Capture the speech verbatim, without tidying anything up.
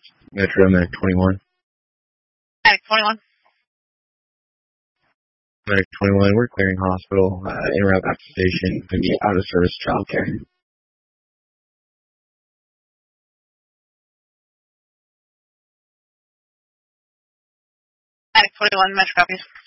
Metro, Medic twenty-one. Medic twenty-one. Medic twenty-one, we're clearing hospital, uh, en route back to station, going to be out of service childcare. Medic twenty-one, Metro copies.